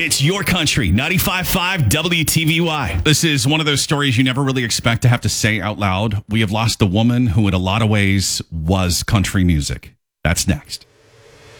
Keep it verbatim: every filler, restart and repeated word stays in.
It's Your Country, ninety-five point five W T V Y. This is one of those stories you never really expect to have to say out loud. We have lost a woman who in a lot of ways was country music. That's next.